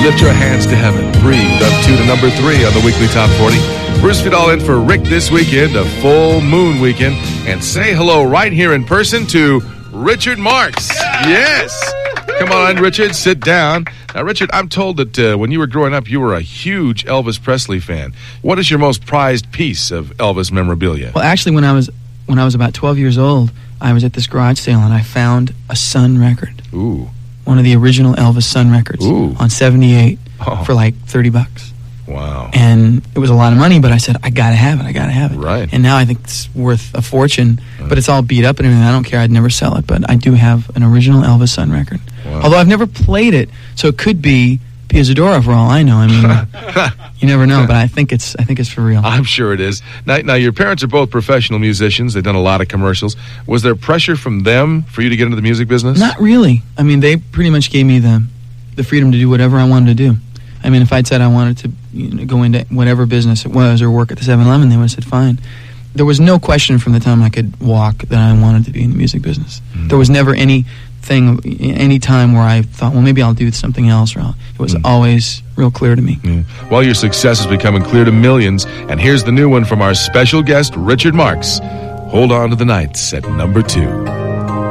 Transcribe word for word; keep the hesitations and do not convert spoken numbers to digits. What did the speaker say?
Lift Your Hands to Heaven. Breathe up two to number three on the weekly Top forty. Bruce Vidal in for Rick this weekend, a full moon weekend. And say hello right here in person to Richard Marx. Yes. Come on, Richard, sit down. Now, Richard, I'm told that uh, when you were growing up, you were a huge Elvis Presley fan. What is your most prized piece of Elvis memorabilia? Well, actually, when I was when I was about twelve years old, I was at this garage sale and I found a Sun record. Ooh. One of the original Elvis Sun records. Ooh. On seventy-eight Oh. for like thirty bucks. Wow. And it was a lot of money, but I said, I gotta have it, I gotta have it. Right. And now I think it's worth a fortune, Right. but it's all beat up and everything. I don't care, I'd never sell it, but I do have an original Elvis Sun record. Wow. Although I've never played it, so it could be Pia Zadora for all I know. I mean, you never know, but I think it's I think it's for real. I'm sure it is. Now, now, your parents are both professional musicians. They've done a lot of commercials. Was there pressure from them for you to get into the music business? Not really. I mean, they pretty much gave me the the freedom to do whatever I wanted to do. I mean, if I'd said I wanted to you know, go into whatever business it was or work at the seven eleven, they would have said, fine. There was no question from the time I could walk that I wanted to be in the music business. Mm. There was never any thing, any time where I thought, well, maybe I'll do something else. Or I'll, it was mm. always real clear to me. Yeah. Well, your success is becoming clear to millions, and here's the new one from our special guest, Richard Marx. Hold on to the Nights at number two.